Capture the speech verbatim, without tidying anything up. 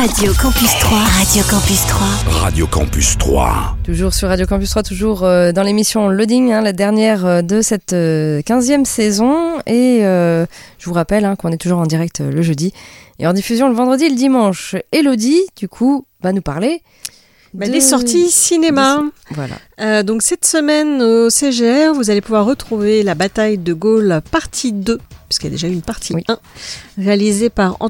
Radio Campus trois. Radio Campus trois. Radio Campus trois. Toujours sur Radio Campus trois, toujours euh, dans l'émission Loading, hein, la dernière euh, de cette euh, quinzième saison. Et euh, je vous rappelle hein, qu'on est toujours en direct euh, le jeudi et en diffusion le vendredi et le dimanche. Elodie, du coup, va nous parler Bah, de... des sorties cinéma. Des... Voilà. Euh, donc cette semaine au C G R, vous allez pouvoir retrouver la bataille de Gaulle partie deux, puisqu'il y a déjà eu une partie oui. un, réalisée par